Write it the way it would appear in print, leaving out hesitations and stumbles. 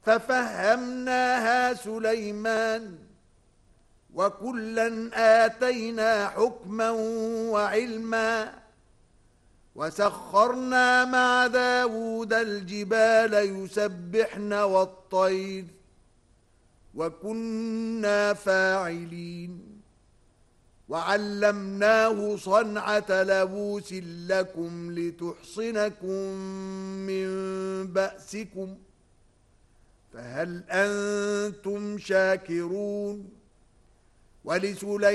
ففهمناها سليمان وكلا آتينا حكما وعلما وسخرنا مع داود الجبال يسبحن والطير وكنا فاعلين وعلمناه صنعة لبوس لكم لتحصنكم من بأسكم فهل أنتم شاكرون ولسليمان